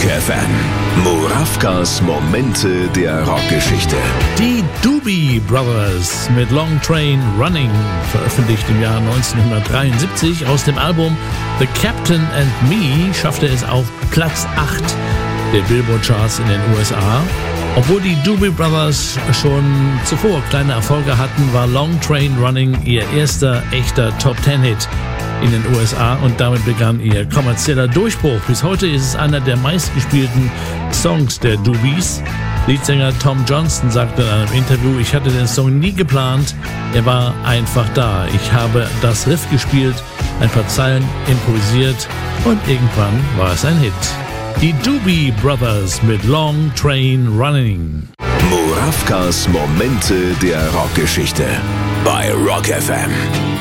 FM. Murawkas Momente der Rockgeschichte. Die Doobie Brothers mit Long Train Running, veröffentlicht im Jahr 1973 aus dem Album The Captain and Me, schaffte es auf Platz 8 der Billboard-Charts in den USA. Obwohl die Doobie Brothers schon zuvor kleine Erfolge hatten, war Long Train Running ihr erster echter Top-10-Hit in den USA und damit begann ihr kommerzieller Durchbruch. Bis heute ist es einer der meistgespielten Songs der Doobies. Leadsänger Tom Johnston sagte in einem Interview: Ich hatte den Song nie geplant, er war einfach da. Ich habe das Riff gespielt, ein paar Zeilen improvisiert und irgendwann war es ein Hit. Die Doobie Brothers mit Long Train Running. Murawkas Momente der Rockgeschichte bei Rock FM.